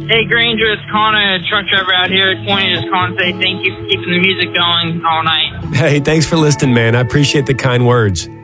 Hey, Granger, it's Connor, truck driver out here. I wanted to just call and say thank you for keeping the music going all night. Hey, thanks for listening, man. I appreciate the kind words.